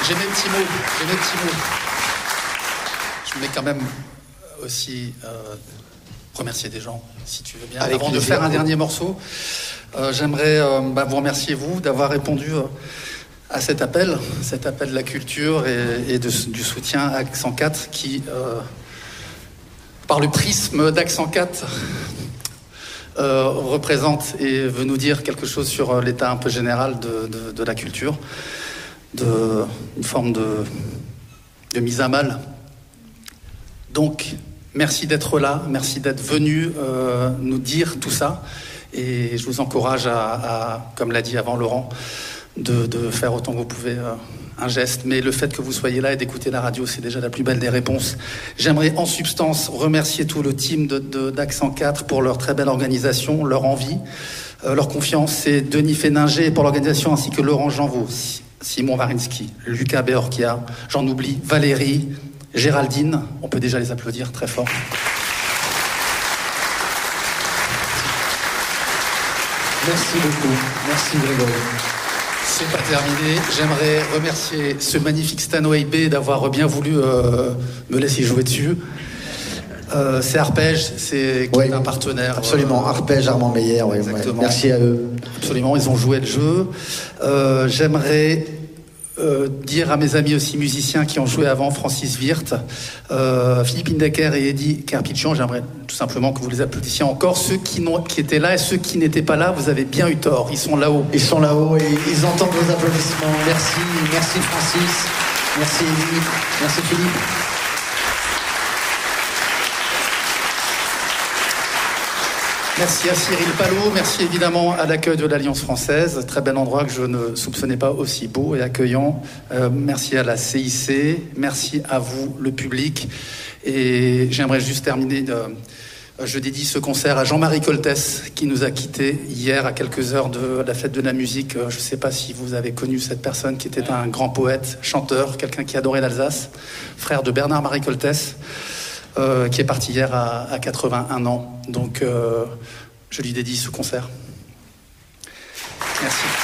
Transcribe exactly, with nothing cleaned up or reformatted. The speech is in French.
j'ai mes petits mots, j'ai mes petits mots. Je voulais quand même aussi euh, remercier des gens, si tu veux bien. Avec Avant plaisir. de faire un dernier morceau, euh, j'aimerais euh, bah, vous remercier, vous, d'avoir répondu euh, à cet appel, cet appel de la culture et, et de, du soutien à Accent quatre qui, euh, par le prisme d'Accent quatre, euh, représente et veut nous dire quelque chose sur l'état un peu général de, de, de la culture, de, une forme de, de mise à mal. Donc, merci d'être là, merci d'être venu euh, nous dire tout ça. Et je vous encourage à, à comme l'a dit avant Laurent, de, de faire autant que vous pouvez euh, un geste. Mais le fait que vous soyez là et d'écouter la radio, c'est déjà la plus belle des réponses. J'aimerais en substance remercier tout le team de, de, d'Accent quatre pour leur très belle organisation, leur envie, euh, leur confiance. C'est Denis Féninger pour l'organisation, ainsi que Laurent Janvaux, Simon Warinsky, Lucas Beorkia, j'en oublie, Valérie, Géraldine. On peut déjà les applaudir très fort. Merci beaucoup. Merci Grégory. C'est pas terminé. J'aimerais remercier ce magnifique Stanway B d'avoir bien voulu euh, me laisser jouer dessus. Euh, c'est Arpège, c'est qui oui, est un partenaire. Absolument, euh, Arpège, Armand Meyer. Ouais, ouais. Merci à eux. Absolument, ils ont joué le jeu. Euh, j'aimerais Euh, dire à mes amis aussi musiciens qui ont joué avant, Francis Wirth, euh, Philippe Indecker et Eddie Carpiccian, j'aimerais tout simplement que vous les applaudissiez encore. Ceux qui, n'ont, qui étaient là et ceux qui n'étaient pas là, vous avez bien eu tort, ils sont là-haut. Ils sont là-haut et ils entendent vos applaudissements. Merci, merci Francis, merci Eddie, merci Philippe. Merci à Cyril Palot, merci évidemment à l'accueil de l'Alliance française, très bel endroit que je ne soupçonnais pas aussi beau et accueillant. Euh, merci à la C I C, merci à vous, le public. Et j'aimerais juste terminer, de, je dédie ce concert à Jean-Marie Coltès, qui nous a quittés hier à quelques heures de la fête de la musique. Je ne sais pas si vous avez connu cette personne, qui était un grand poète, chanteur, quelqu'un qui adorait l'Alsace, frère de Bernard-Marie Coltès. Euh, qui est parti hier à, à quatre-vingt-un ans. Donc, euh, je lui dédie ce concert. Merci.